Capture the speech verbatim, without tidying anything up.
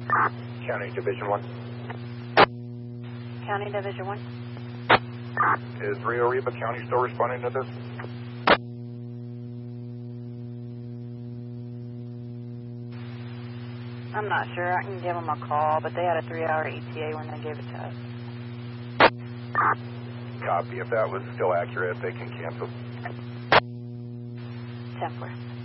County Division one. County Division one. Is Rio Reba County still responding to this? I'm not sure. I can give them a call, but they had a three-hour E T A when they gave it to us. Copy. If that was still accurate, they can cancel. Templar.